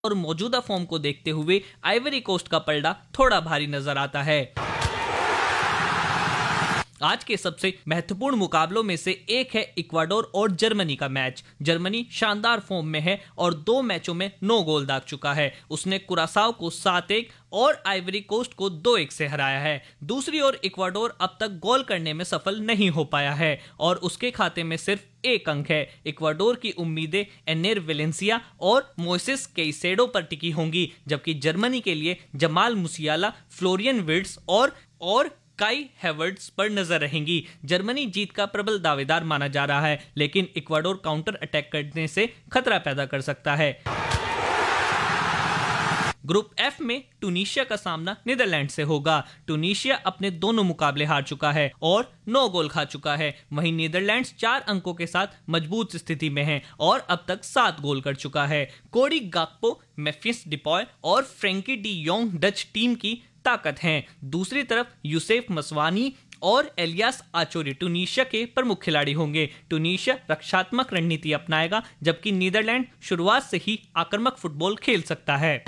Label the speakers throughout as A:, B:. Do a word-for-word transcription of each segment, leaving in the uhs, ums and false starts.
A: और मौजूदा फॉर्म को देखते हुए आइवरी कोस्ट का पलड़ा थोड़ा भारी नजर आता है। आज के सबसे महत्वपूर्ण मुकाबलों में से एक है इक्वाडोर और जर्मनी का मैच। जर्मनी शानदार फॉर्म में है और दो मैचों में नौ गोल दाग चुका है। उसने कुरासाओ को सात एक और आइवरी कोस्ट को दो एक से हराया है। दूसरी ओर इक्वाडोर अब तक गोल करने में सफल नहीं हो पाया है और उसके खाते में सिर्फ एक अंक है। इक्वाडोर की उम्मीदें एनेर वेलेंसिया और मोइसेस कैसेडो पर टिकी होंगी, जबकि जर्मनी के लिए जमाल मुसियाला, फ्लोरियन विर्ट्स और और काई हैवर्ट्स पर नजर रहेंगी। जर्मनी जीत का प्रबल दावेदार माना जा रहा है, लेकिन इक्वाडोर काउंटर अटैक करने से खतरा पैदा कर सकता है। ग्रुप एफ में टूनीशिया का सामना नीदरलैंड से होगा। टूनीशिया अपने दोनों मुकाबले हार चुका है और नौ गोल खा चुका है। वहीं नीदरलैंड्स चार अंकों के साथ मजबूत स्थिति में है और अब तक सात गोल कर चुका है। कोडी गाक्पो, मेम्फिस डिपॉय और Frankie D Yong Dutch team की ताकत हैं। दूसरी तरफ यूसेफ मसवानी और एलियास आचोरी टूनीशिया के प्रमुख खिलाड़ी होंगे। टूनीशिया रक्षात्मक रणनीति अपनाएगा, जबकि नीदरलैंड शुरुआत से ही आक्रामक फुटबॉल खेल सकता है।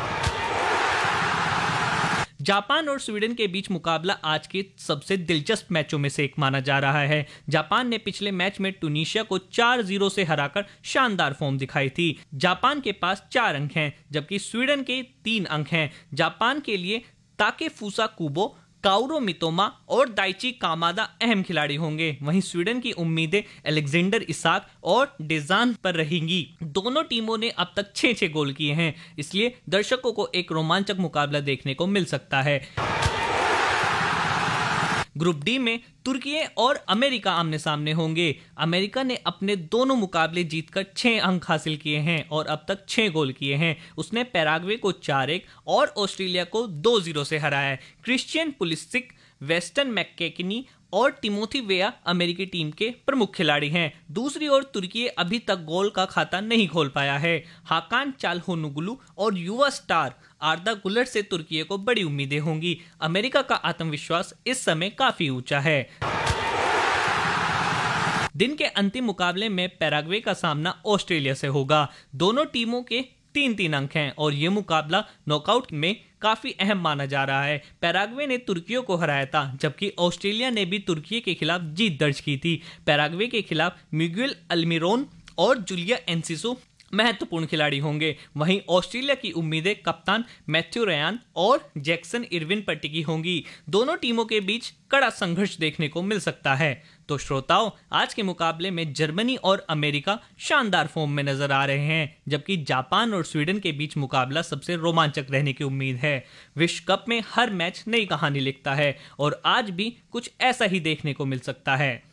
A: जापान और स्वीडन के बीच मुकाबला आज के सबसे दिलचस्प मैचों में से एक माना जा रहा है। जापान ने पिछले मैच में टूनीशिया को चार जीरो से हराकर शानदार फॉर्म दिखाई थी। जापान के पास चार अंक हैं, जबकि स्वीडन के तीन अंक हैं। जापान के लिए ताकेफुसा कुबो, काउरो मितोमा और दाइची कामादा अहम खिलाड़ी होंगे। वहीं स्वीडन की उम्मीदें अलेक्जेंडर इसाक और डेजान पर रहेंगी। दोनों टीमों ने अब तक छह छह गोल किए हैं, इसलिए दर्शकों को एक रोमांचक मुकाबला देखने को मिल सकता है। ग्रुप डी में तुर्की और अमेरिका आमने सामने होंगे। अमेरिका ने अपने दोनों मुकाबले जीतकर छह अंक हासिल किए हैं और अब तक छह गोल किए हैं। उसने पैराग्वे को चार एक और ऑस्ट्रेलिया को दो जीरो से हराया है। क्रिश्चियन पुलिसिक, वेस्टन मैककेनी और टिमोथी वेया अमेरिकी टीम के प्रमुख खिलाड़ी हैं। दूसरी ओर तुर्की अभी तक गोल का खाता नहीं खोल पाया है। हाकान चाल्हानोग्लू और युवा स्टार आर्दा गुलर से तुर्की को बड़ी उम्मीदें होंगी। अमेरिका का आत्मविश्वास इस समय काफी ऊंचा है। दिन के अंतिम मुकाबले में पैराग्वे का सामना ऑस्ट्रेलिया से होगा। दोनों टीमों के तीन तीन अंक हैं और यह मुकाबला नॉकआउट में काफी अहम माना जा रहा है। पैराग्वे ने तुर्की को हराया था, जबकि ऑस्ट्रेलिया ने भी तुर्की के खिलाफ जीत दर्ज की थी। पैराग्वे के खिलाफ मिगुएल अल्मिरोन और जूलिया एंसिसो महत्वपूर्ण खिलाड़ी होंगे। वहीं ऑस्ट्रेलिया की उम्मीदें कप्तान मैथ्यू रयान और जैक्सन इरविन पर टिकी होंगी। दोनों टीमों के बीच कड़ा संघर्ष देखने को मिल सकता है। तो श्रोताओं, आज के मुकाबले में जर्मनी और अमेरिका शानदार फॉर्म में नजर आ रहे हैं, जबकि जापान और स्वीडन के बीच मुकाबला सबसे रोमांचक रहने की उम्मीद है। विश्व कप में हर मैच नई कहानी लिखता है और आज भी कुछ ऐसा ही देखने को मिल सकता है।